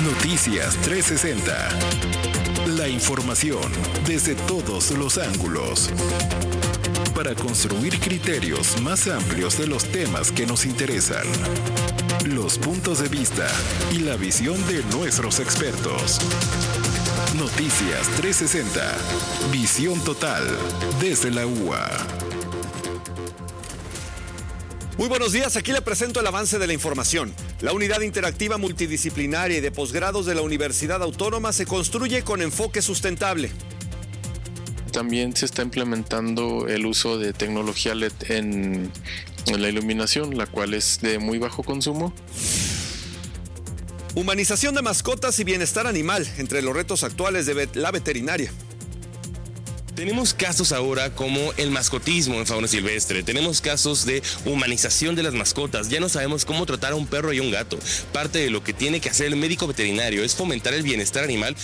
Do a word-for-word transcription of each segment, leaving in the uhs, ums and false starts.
Noticias trescientos sesenta. La información desde todos los ángulos. Para construir criterios más amplios de los temas que nos interesan. Los puntos de vista y la visión de nuestros expertos. Noticias trescientos sesenta. Visión total desde la U A. Muy buenos días, aquí le presento el avance de la información. La unidad interactiva multidisciplinaria y de posgrados de la Universidad Autónoma se construye con enfoque sustentable. También se está implementando el uso de tecnología L E D en, en la iluminación, la cual es de muy bajo consumo. Humanización de mascotas y bienestar animal, entre los retos actuales de la veterinaria. Tenemos casos ahora como el mascotismo en fauna silvestre, tenemos casos de humanización de las mascotas, ya no sabemos cómo tratar a un perro y a un gato. Parte de lo que tiene que hacer el médico veterinario es fomentar el bienestar animal.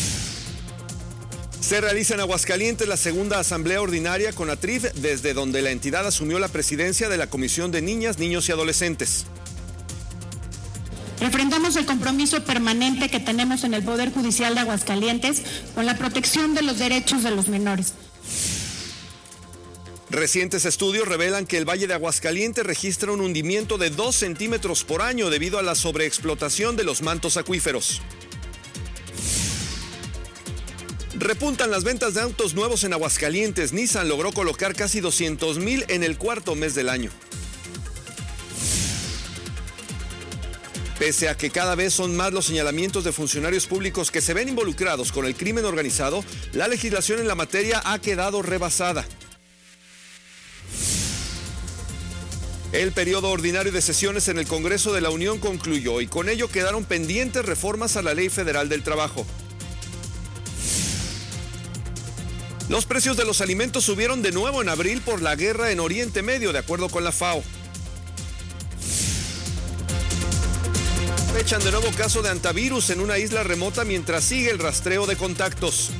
Se realiza en Aguascalientes la segunda asamblea ordinaria con ATRIF, desde donde la entidad asumió la presidencia de la Comisión de Niñas, Niños y Adolescentes. Refrendamos el compromiso permanente que tenemos en el Poder Judicial de Aguascalientes con la protección de los derechos de los menores. Recientes estudios revelan que el Valle de Aguascalientes registra un hundimiento de dos centímetros por año debido a la sobreexplotación de los mantos acuíferos. Repuntan las ventas de autos nuevos en Aguascalientes. Nissan logró colocar casi doscientos mil en el cuarto mes del año. Pese a que cada vez son más los señalamientos de funcionarios públicos que se ven involucrados con el crimen organizado, la legislación en la materia ha quedado rebasada. El periodo ordinario de sesiones en el Congreso de la Unión concluyó y con ello quedaron pendientes reformas a la Ley Federal del Trabajo. Los precios de los alimentos subieron de nuevo en abril por la guerra en Oriente Medio, de acuerdo con la FAO. Echan de nuevo caso de antivirus en una isla remota mientras sigue el rastreo de contactos.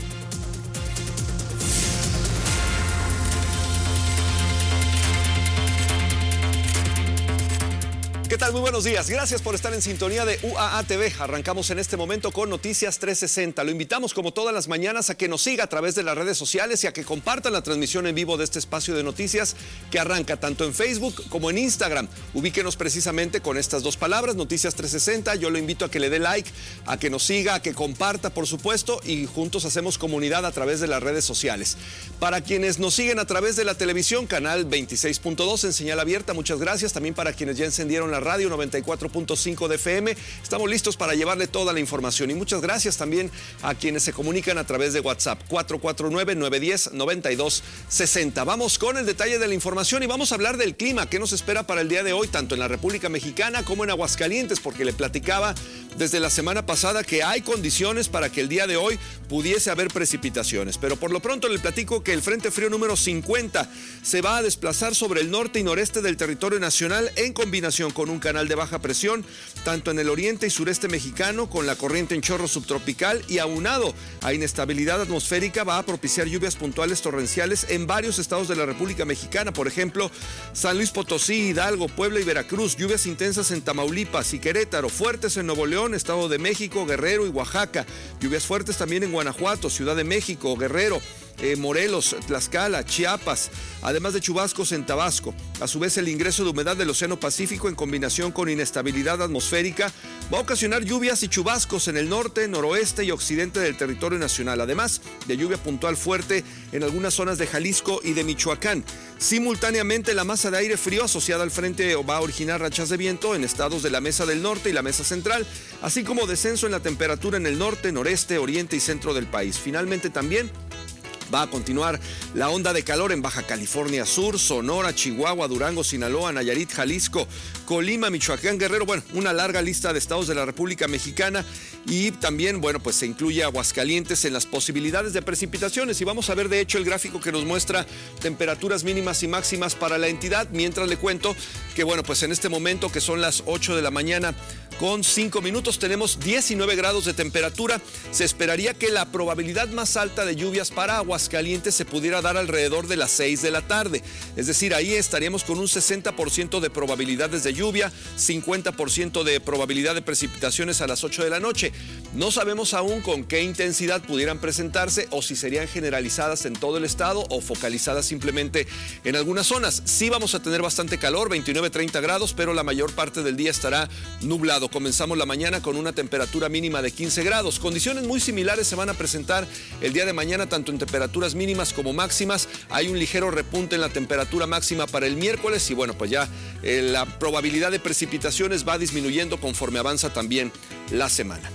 ¿Qué tal? Muy buenos días. Gracias por estar en sintonía de U A A T V. Arrancamos en este momento con Noticias trescientos sesenta. Lo invitamos como todas las mañanas a que nos siga a través de las redes sociales y a que compartan la transmisión en vivo de este espacio de noticias que arranca tanto en Facebook como en Instagram. Ubíquenos precisamente con estas dos palabras, Noticias trescientos sesenta. Yo lo invito a que le dé like, a que nos siga, a que comparta, por supuesto, y juntos hacemos comunidad a través de las redes sociales. Para quienes nos siguen a través de la televisión, canal veintiséis punto dos en señal abierta, muchas gracias. También para quienes ya encendieron la radio noventa y cuatro punto cinco de F M, estamos listos para llevarle toda la información y muchas gracias también a quienes se comunican a través de WhatsApp cuatro cuatro nueve, nueve uno cero, nueve dos seis cero. Vamos con el detalle de la información y vamos a hablar del clima que nos espera para el día de hoy, tanto en la República Mexicana como en Aguascalientes, porque le platicaba desde la semana pasada que hay condiciones para que el día de hoy pudiese haber precipitaciones, pero por lo pronto le platico que el Frente Frío número cincuenta se va a desplazar sobre el norte y noreste del territorio nacional en combinación con un canal de baja presión, tanto en el oriente y sureste mexicano, con la corriente en chorro subtropical y aunado a inestabilidad atmosférica va a propiciar lluvias puntuales torrenciales en varios estados de la República Mexicana, por ejemplo, San Luis Potosí, Hidalgo, Puebla y Veracruz, lluvias intensas en Tamaulipas y Querétaro, fuertes en Nuevo León, Estado de México, Guerrero y Oaxaca, lluvias fuertes también en Guanajuato, Ciudad de México, Guerrero, Eh, Morelos, Tlaxcala, Chiapas, además de chubascos en Tabasco. A su vez, el ingreso de humedad del Océano Pacífico en combinación con inestabilidad atmosférica va a ocasionar lluvias y chubascos en el norte, noroeste y occidente del territorio nacional, además de lluvia puntual fuerte en algunas zonas de Jalisco y de Michoacán. Simultáneamente, la masa de aire frío asociada al frente va a originar rachas de viento en estados de la Mesa del Norte y la Mesa Central, así como descenso en la temperatura en el norte, noreste, oriente y centro del país. Finalmente, también va a continuar la onda de calor en Baja California Sur, Sonora, Chihuahua, Durango, Sinaloa, Nayarit, Jalisco, Colima, Michoacán, Guerrero, bueno, una larga lista de estados de la República Mexicana y también, bueno, pues se incluye Aguascalientes en las posibilidades de precipitaciones y vamos a ver de hecho el gráfico que nos muestra temperaturas mínimas y máximas para la entidad, mientras le cuento que, bueno, pues en este momento que son las ocho de la mañana con cinco minutos. Tenemos diecinueve grados de temperatura. Se esperaría que la probabilidad más alta de lluvias para Aguascalientes se pudiera dar alrededor de las seis de la tarde. Es decir, ahí estaríamos con un sesenta por ciento de probabilidades de lluvia, cincuenta por ciento de probabilidad de precipitaciones a las ocho de la noche. No sabemos aún con qué intensidad pudieran presentarse o si serían generalizadas en todo el estado o focalizadas simplemente en algunas zonas. Sí vamos a tener bastante calor, veintinueve a treinta grados, pero la mayor parte del día estará nublado. Comenzamos la mañana con una temperatura mínima de quince grados. Condiciones muy similares se van a presentar el día de mañana, tanto en temperaturas mínimas como máximas. Hay un ligero repunte en la temperatura máxima para el miércoles y bueno, pues ya eh, la probabilidad de precipitaciones va disminuyendo conforme avanza también la semana.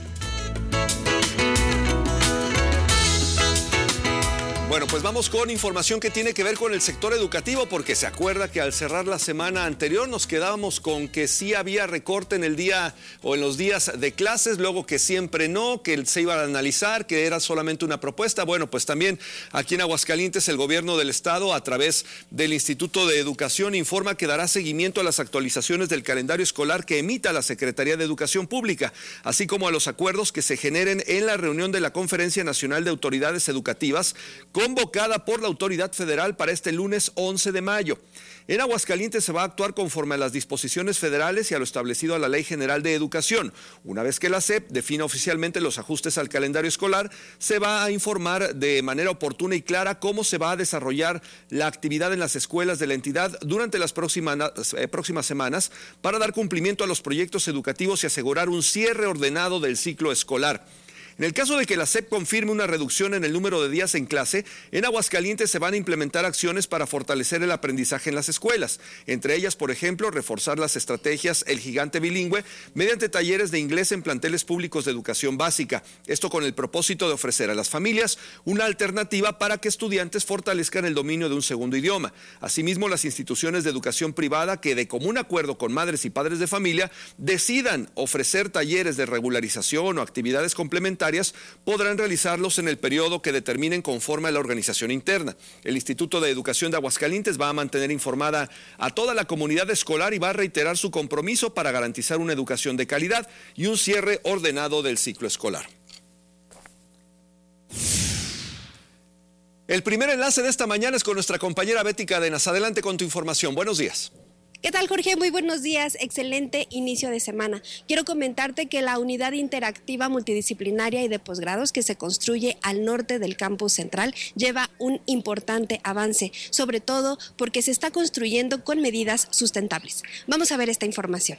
Bueno, pues vamos con información que tiene que ver con el sector educativo, porque se acuerda que al cerrar la semana anterior nos quedábamos con que sí había recorte en el día o en los días de clases, luego que siempre no, que se iba a analizar, que era solamente una propuesta. Bueno, pues también aquí en Aguascalientes el gobierno del estado, a través del Instituto de Educación, informa que dará seguimiento a las actualizaciones del calendario escolar que emita la Secretaría de Educación Pública, así como a los acuerdos que se generen en la reunión de la Conferencia Nacional de Autoridades Educativas, convocada por la autoridad federal para este lunes once de mayo. En Aguascalientes se va a actuar conforme a las disposiciones federales y a lo establecido a la Ley General de Educación. Una vez que la S E P defina oficialmente los ajustes al calendario escolar, se va a informar de manera oportuna y clara cómo se va a desarrollar la actividad en las escuelas de la entidad durante las próximas, eh, próximas semanas para dar cumplimiento a los proyectos educativos y asegurar un cierre ordenado del ciclo escolar. En el caso de que la S E P confirme una reducción en el número de días en clase, en Aguascalientes se van a implementar acciones para fortalecer el aprendizaje en las escuelas. Entre ellas, por ejemplo, reforzar las estrategias El Gigante Bilingüe mediante talleres de inglés en planteles públicos de educación básica. Esto con el propósito de ofrecer a las familias una alternativa para que estudiantes fortalezcan el dominio de un segundo idioma. Asimismo, las instituciones de educación privada que, de común acuerdo con madres y padres de familia, decidan ofrecer talleres de regularización o actividades complementarias, podrán realizarlos en el periodo que determinen conforme a la organización interna. El Instituto de Educación de Aguascalientes va a mantener informada a toda la comunidad escolar y va a reiterar su compromiso para garantizar una educación de calidad y un cierre ordenado del ciclo escolar. El primer enlace de esta mañana es con nuestra compañera Betty Cadenas. Adelante con tu información. Buenos días. ¿Qué tal, Jorge? Muy buenos días. Excelente inicio de semana. Quiero comentarte que la unidad interactiva multidisciplinaria y de posgrados que se construye al norte del campus central lleva un importante avance, sobre todo porque se está construyendo con medidas sustentables. Vamos a ver esta información.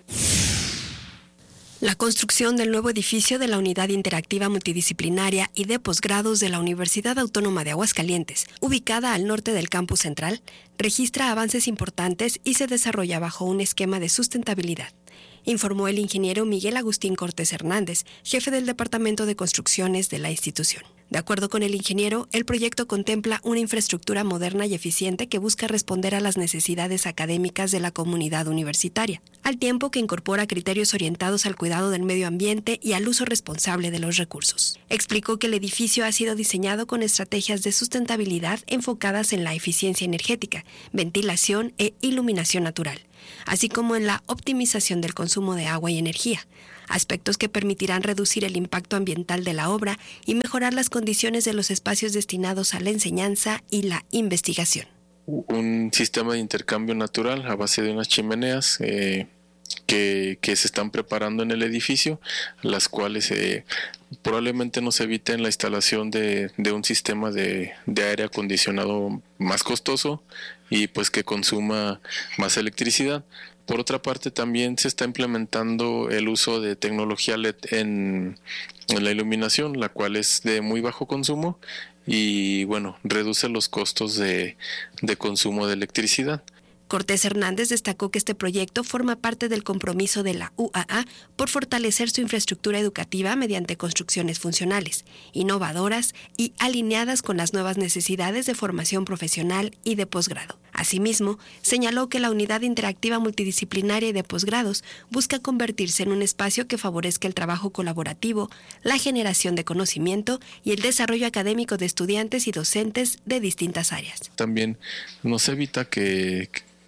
La construcción del nuevo edificio de la Unidad Interactiva Multidisciplinaria y de Posgrados de la Universidad Autónoma de Aguascalientes, ubicada al norte del campus central, registra avances importantes y se desarrolla bajo un esquema de sustentabilidad, informó el ingeniero Miguel Agustín Cortés Hernández, jefe del Departamento de Construcciones de la institución. De acuerdo con el ingeniero, el proyecto contempla una infraestructura moderna y eficiente que busca responder a las necesidades académicas de la comunidad universitaria, al tiempo que incorpora criterios orientados al cuidado del medio ambiente y al uso responsable de los recursos. Explicó que el edificio ha sido diseñado con estrategias de sustentabilidad enfocadas en la eficiencia energética, ventilación e iluminación natural, así como en la optimización del consumo de agua y energía, aspectos que permitirán reducir el impacto ambiental de la obra y mejorar las condiciones de los espacios destinados a la enseñanza y la investigación. Un sistema de intercambio natural a base de unas chimeneas eh, que, que se están preparando en el edificio, las cuales eh, probablemente nos eviten la instalación de, de un sistema de, de aire acondicionado más costoso y pues que consuma más electricidad. Por otra parte, también se está implementando el uso de tecnología L E D en, en la iluminación, la cual es de muy bajo consumo y bueno, reduce los costos de, de consumo de electricidad. Cortés Hernández destacó que este proyecto forma parte del compromiso de la U A A por fortalecer su infraestructura educativa mediante construcciones funcionales, innovadoras y alineadas con las nuevas necesidades de formación profesional y de posgrado. Asimismo, señaló que la unidad interactiva multidisciplinaria y de posgrados busca convertirse en un espacio que favorezca el trabajo colaborativo, la generación de conocimiento y el desarrollo académico de estudiantes y docentes de distintas áreas. También nos evita que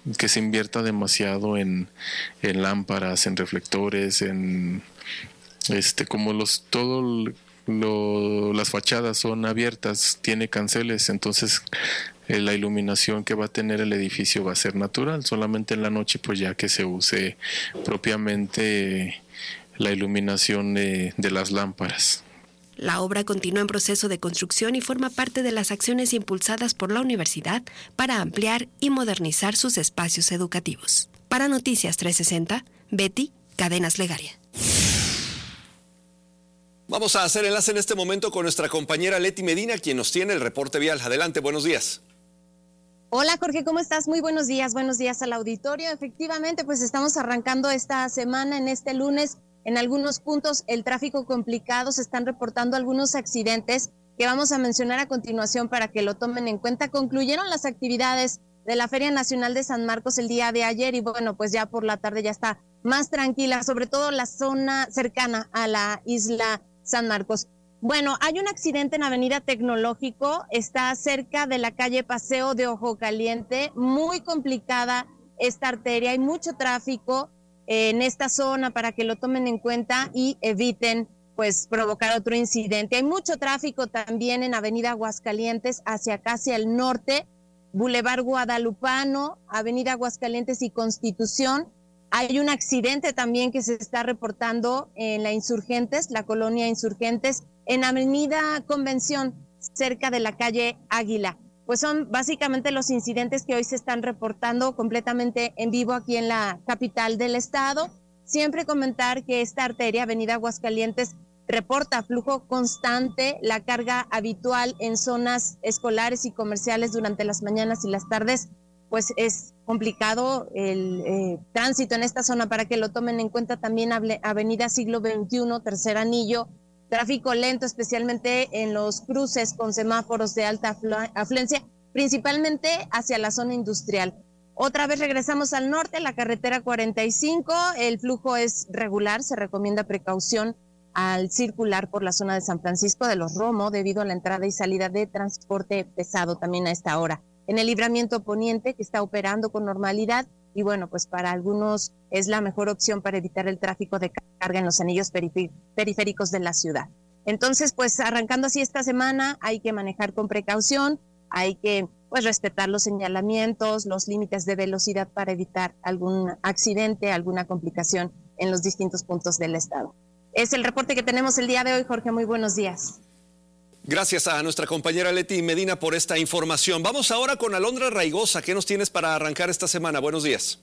que se invierta demasiado en, en lámparas, en reflectores, en este como los todo lo, las fachadas son abiertas, tiene canceles, entonces eh, la iluminación que va a tener el edificio va a ser natural, solamente en la noche pues ya que se use propiamente la iluminación de, de las lámparas. La obra continúa en proceso de construcción y forma parte de las acciones impulsadas por la universidad para ampliar y modernizar sus espacios educativos. Para Noticias trescientos sesenta, Betty Cadenas Legaria. Vamos a hacer enlace en este momento con nuestra compañera Leti Medina, quien nos tiene el reporte vial. Adelante, buenos días. Hola Jorge, ¿cómo estás? Muy buenos días, buenos días al auditorio. Efectivamente, pues estamos arrancando esta semana en este lunes. En algunos puntos el tráfico complicado, se están reportando algunos accidentes que vamos a mencionar a continuación para que lo tomen en cuenta. Concluyeron las actividades de la Feria Nacional de San Marcos el día de ayer y bueno, pues ya por la tarde ya está más tranquila, sobre todo la zona cercana a la isla San Marcos. Bueno, hay un accidente en Avenida Tecnológico, está cerca de la calle Paseo de Ojo Caliente, muy complicada esta arteria, hay mucho tráfico en esta zona para que lo tomen en cuenta y eviten pues provocar otro incidente. Hay mucho tráfico también en Avenida Aguascalientes hacia acá, hacia el norte, Boulevard Guadalupano, Avenida Aguascalientes y Constitución. Hay un accidente también que se está reportando en la Insurgentes, la colonia Insurgentes, en Avenida Convención, cerca de la calle Águila. Pues son básicamente los incidentes que hoy se están reportando completamente en vivo aquí en la capital del estado. Siempre comentar que esta arteria, Avenida Aguascalientes, reporta flujo constante, la carga habitual en zonas escolares y comerciales durante las mañanas y las tardes, pues es complicado el eh, tránsito en esta zona para que lo tomen en cuenta. También Avenida Siglo veintiuno, tercer anillo, tráfico lento, especialmente en los cruces con semáforos de alta afluencia, principalmente hacia la zona industrial. Otra vez regresamos al norte, la carretera cuarenta y cinco, el flujo es regular, se recomienda precaución al circular por la zona de San Francisco de los Romo debido a la entrada y salida de transporte pesado también a esta hora. En el libramiento poniente, que está operando con normalidad, y bueno, pues para algunos es la mejor opción para evitar el tráfico de carga en los anillos periféricos de la ciudad. Entonces, pues arrancando así esta semana, hay que manejar con precaución, hay que pues respetar los señalamientos, los límites de velocidad para evitar algún accidente, alguna complicación en los distintos puntos del estado. Es el reporte que tenemos el día de hoy, Jorge, muy buenos días. Gracias a nuestra compañera Leti Medina por esta información. Vamos ahora con Alondra Raigosa. ¿Qué nos tienes para arrancar esta semana? Buenos días.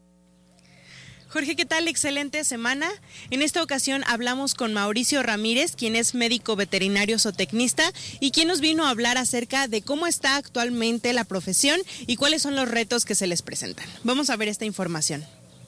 Jorge, ¿qué tal? Excelente semana. En esta ocasión hablamos con Mauricio Ramírez, quien es médico veterinario zootecnista y quien nos vino a hablar acerca de cómo está actualmente la profesión y cuáles son los retos que se les presentan. Vamos a ver esta información.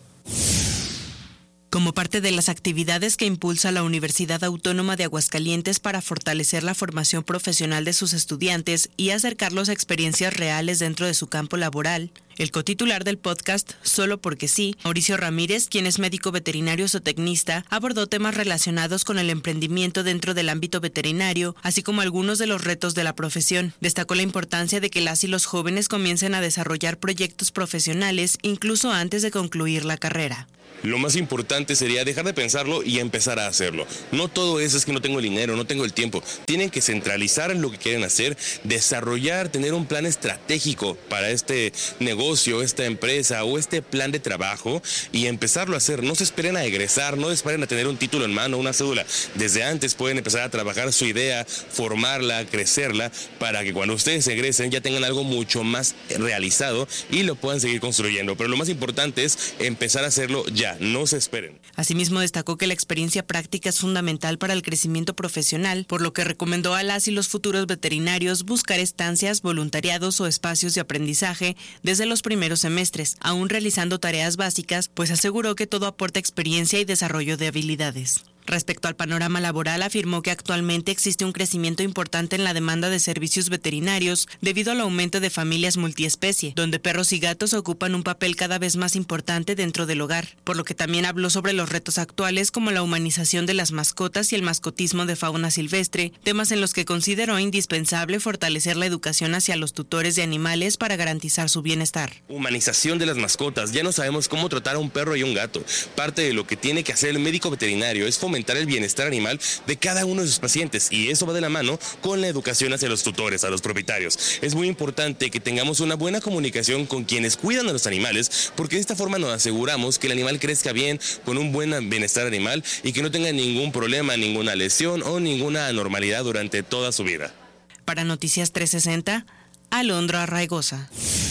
Como parte de las actividades que impulsa la Universidad Autónoma de Aguascalientes para fortalecer la formación profesional de sus estudiantes y acercarlos a experiencias reales dentro de su campo laboral, el cotitular del podcast Solo Porque Sí, Mauricio Ramírez, quien es médico veterinario zootecnista, abordó temas relacionados con el emprendimiento dentro del ámbito veterinario, así como algunos de los retos de la profesión. Destacó la importancia de que las y los jóvenes comiencen a desarrollar proyectos profesionales incluso antes de concluir la carrera. Lo más importante sería dejar de pensarlo y empezar a hacerlo. No todo eso es que no tengo el dinero, no tengo el tiempo. Tienen que centralizar en lo que quieren hacer, desarrollar, tener un plan estratégico para este negocio, esta empresa o este plan de trabajo y empezarlo a hacer. No se esperen a egresar, no esperen a tener un título en mano, una cédula. Desde antes pueden empezar a trabajar su idea, formarla, crecerla, para que cuando ustedes egresen ya tengan algo mucho más realizado y lo puedan seguir construyendo. Pero lo más importante es empezar a hacerlo ya. No se esperen. Asimismo, destacó que la experiencia práctica es fundamental para el crecimiento profesional, por lo que recomendó a las y los futuros veterinarios buscar estancias, voluntariados o espacios de aprendizaje desde los primeros semestres, aún realizando tareas básicas, pues aseguró que todo aporta experiencia y desarrollo de habilidades. Respecto al panorama laboral, afirmó que actualmente existe un crecimiento importante en la demanda de servicios veterinarios debido al aumento de familias multiespecie, donde perros y gatos ocupan un papel cada vez más importante dentro del hogar, por lo que también habló sobre los retos actuales como la humanización de las mascotas y el mascotismo de fauna silvestre, temas en los que consideró indispensable fortalecer la educación hacia los tutores de animales para garantizar su bienestar. Humanización de las mascotas. Ya no sabemos cómo tratar a un perro y a un gato. Parte de lo que tiene que hacer el médico veterinario es fomentar el bienestar animal de cada uno de sus pacientes, y eso va de la mano con la educación hacia los tutores, a los propietarios. Es muy importante que tengamos una buena comunicación con quienes cuidan a los animales, porque de esta forma nos aseguramos que el animal crezca bien, con un buen bienestar animal y que no tenga ningún problema, ninguna lesión o ninguna anormalidad durante toda su vida. Para Noticias trescientos sesenta, Alondra Arraigosa.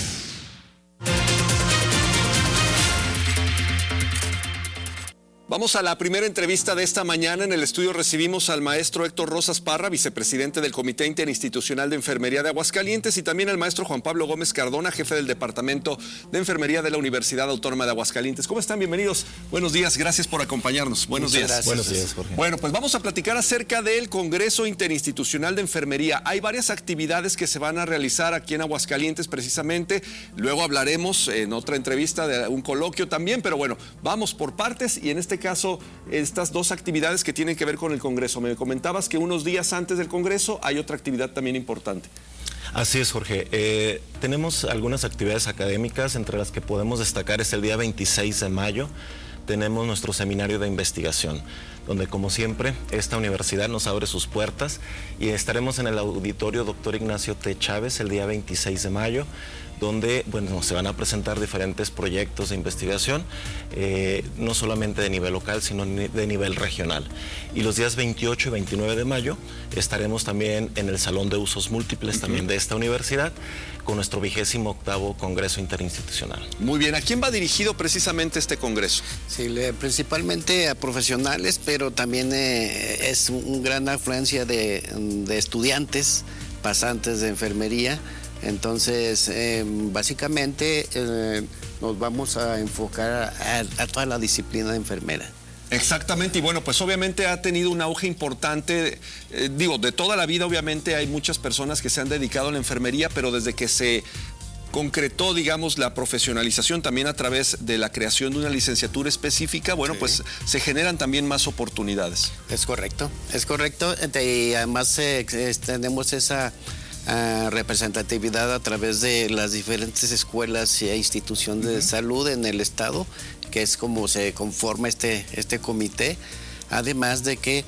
Vamos a la primera entrevista de esta mañana. En el estudio recibimos al maestro Héctor Rosas Parra, vicepresidente del Comité Interinstitucional de Enfermería de Aguascalientes, y también al maestro Juan Pablo Gómez Cardona, jefe del Departamento de Enfermería de la Universidad Autónoma de Aguascalientes. ¿Cómo están? Bienvenidos. Buenos días. Gracias por acompañarnos. Buenos Muchas días. Gracias. Buenos días, Jorge. Bueno, pues vamos a platicar acerca del Congreso Interinstitucional de Enfermería. Hay varias actividades que se van a realizar aquí en Aguascalientes precisamente. Luego hablaremos en otra entrevista de un coloquio también, pero bueno, vamos por partes, y en este caso estas dos actividades que tienen que ver con el Congreso. Me comentabas que unos días antes del Congreso hay otra actividad también importante. Así es, Jorge. Eh, tenemos algunas actividades académicas, entre las que podemos destacar es el día veintiséis de mayo. Tenemos nuestro seminario de investigación, donde, como siempre, esta universidad nos abre sus puertas, y estaremos en el auditorio doctor Ignacio T. Chávez el día veintiséis de mayo, donde, bueno, se van a presentar diferentes proyectos de investigación, eh, no solamente de nivel local, sino de nivel regional. Y los días veintiocho y veintinueve de mayo estaremos también en el Salón de Usos Múltiples, uh-huh, también de esta universidad, con nuestro vigésimo octavo Congreso Interinstitucional. Muy bien. ¿A quién va dirigido precisamente este Congreso? Sí, principalmente a profesionales, pero también eh, es una gran afluencia de, de estudiantes, pasantes de enfermería. Entonces, eh, básicamente eh, nos vamos a enfocar a, a toda la disciplina de enfermera. Exactamente, y bueno, pues obviamente ha tenido un auge importante, eh, digo, de toda la vida obviamente hay muchas personas que se han dedicado a la enfermería, pero desde que se concretó, digamos, la profesionalización también a través de la creación de una licenciatura específica, bueno, sí, pues se generan también más oportunidades. Es correcto, es correcto, y además eh, tenemos esa Uh, representatividad a través de las diferentes escuelas e instituciones uh-huh. de salud en el estado, que es como se conforma este, este comité, además de que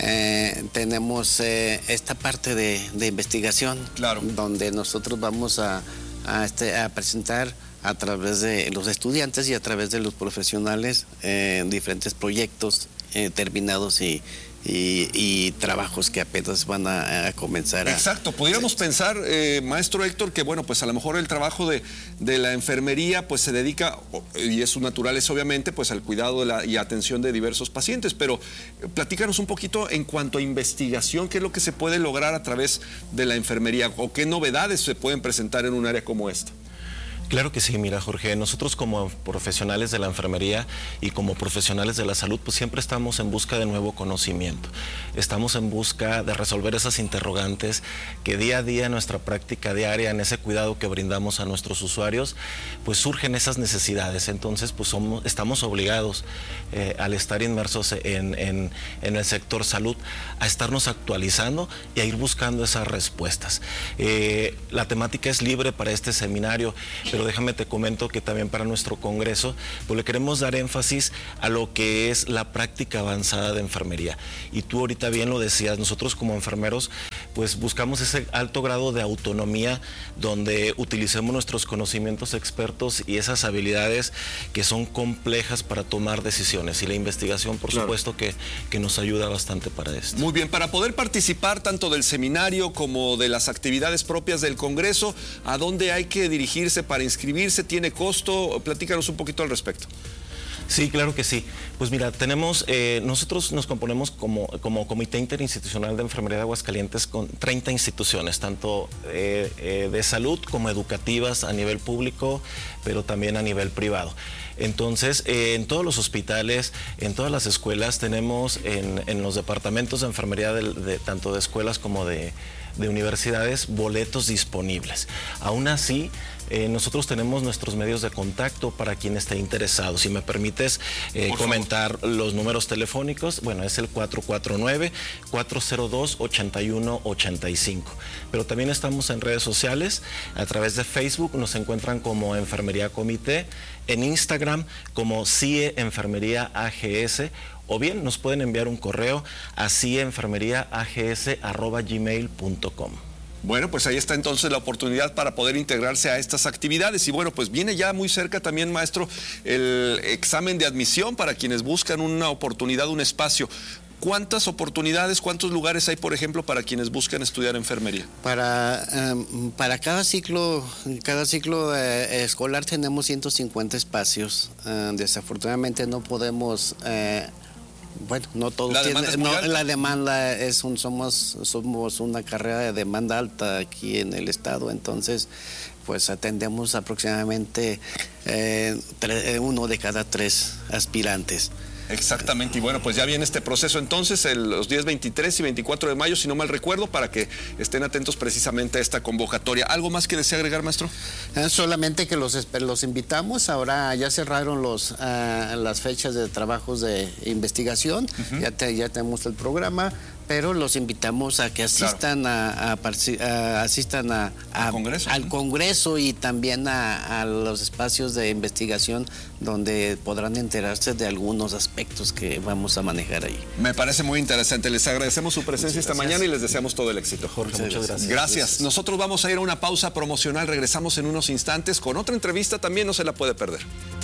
eh, tenemos eh, esta parte de, de investigación, claro, donde nosotros vamos a, a, este, a presentar a través de los estudiantes y a través de los profesionales eh, diferentes proyectos eh, terminados y Y, y trabajos que apenas van a, a comenzar a... Exacto, pudiéramos sí. pensar, eh, maestro Héctor, que bueno, pues a lo mejor el trabajo de, de la enfermería pues se dedica, y es su naturaleza obviamente, pues al cuidado de la, y atención de diversos pacientes, pero eh, platícanos un poquito en cuanto a investigación, qué es lo que se puede lograr a través de la enfermería, o qué novedades se pueden presentar en un área como esta. Claro que sí, mira, Jorge, nosotros como profesionales de la enfermería y como profesionales de la salud, pues siempre estamos en busca de nuevo conocimiento. Estamos en busca de resolver esas interrogantes que día a día en nuestra práctica diaria, en ese cuidado que brindamos a nuestros usuarios, pues surgen esas necesidades. Entonces, pues somos, estamos obligados, eh, al estar inmersos en, en, en el sector salud, a estarnos actualizando y a ir buscando esas respuestas. Eh, la temática es libre para este seminario, pero déjame te comento que también para nuestro congreso pues le queremos dar énfasis a lo que es la práctica avanzada de enfermería. Y tú ahorita bien lo decías, nosotros como enfermeros pues buscamos ese alto grado de autonomía donde utilicemos nuestros conocimientos expertos y esas habilidades que son complejas para tomar decisiones, y la investigación por claro. supuesto que, que nos ayuda bastante para esto. Muy bien, para poder participar tanto del seminario como de las actividades propias del congreso, ¿a dónde hay que dirigirse para inscribirse? ¿Tiene costo? Platícanos un poquito al respecto. Sí, claro que sí. Pues mira, tenemos, eh, nosotros nos componemos como, como Comité Interinstitucional de Enfermería de Aguascalientes con treinta instituciones, tanto eh, eh, de salud como educativas a nivel público, pero también a nivel privado. Entonces, eh, en todos los hospitales, en todas las escuelas, tenemos en, en los departamentos de enfermería de, de, tanto de escuelas como de, de universidades, boletos disponibles. Aún así, Eh, nosotros tenemos nuestros medios de contacto para quien esté interesado. Si me permites eh, comentar favor. Los números telefónicos, bueno, es el cuatro cuatro nueve, cuatro cero dos, ocho uno ocho cinco. Pero también estamos en redes sociales, a través de Facebook nos encuentran como Enfermería Comité, en Instagram como C I E Enfermería A G S, o bien nos pueden enviar un correo a cieenfermeriaags arroba gmail punto com. Bueno, pues ahí está entonces la oportunidad para poder integrarse a estas actividades. Y bueno, pues viene ya muy cerca también, maestro, el examen de admisión para quienes buscan una oportunidad, un espacio. ¿Cuántas oportunidades, cuántos lugares hay, por ejemplo, para quienes buscan estudiar enfermería? Para, um, para cada ciclo, cada ciclo eh, escolar tenemos ciento cincuenta espacios. Uh, desafortunadamente no podemos... Eh, Bueno, no todos tienen, no, la demanda es un, somos, somos una carrera de demanda alta aquí en el estado, entonces pues atendemos aproximadamente eh, tre, uno de cada tres aspirantes. Exactamente, y bueno, pues ya viene este proceso entonces, el, los días veintitrés y veinticuatro de mayo, si no mal recuerdo, para que estén atentos precisamente a esta convocatoria. ¿Algo más que desea agregar, maestro? Eh, solamente que los, los invitamos, ahora ya cerraron los, uh, las fechas de trabajos de investigación, uh-huh. ya, te, ya tenemos el programa, pero los invitamos a que asistan, claro. a, a, a, asistan a, a, ¿Congreso, al ¿no? Congreso y también a, a los espacios de investigación donde podrán enterarse de algunos aspectos que vamos a manejar ahí. Me parece muy interesante. Les agradecemos su presencia esta mañana y les deseamos todo el éxito. Jorge, muchas, muchas gracias. gracias. Gracias. Nosotros vamos a ir a una pausa promocional. Regresamos en unos instantes con otra entrevista. También no se la puede perder.